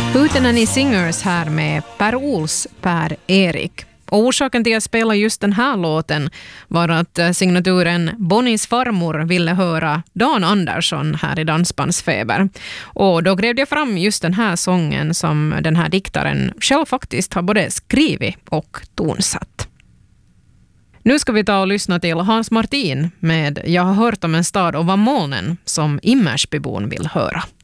Hootenanny Singers här med Per Ols Per-Erik. Och orsaken till att spela just den här låten var att signaturen Bonnies farmor ville höra Dan Andersson här i Dansbandsfeber. Och då grävde jag fram just den här sången som den här diktaren själv faktiskt har både skrivit och tonsatt. Nu ska vi ta och lyssna till Hans Martin med Jag har hört om en stad och vad molnen som Immersbybon vill höra.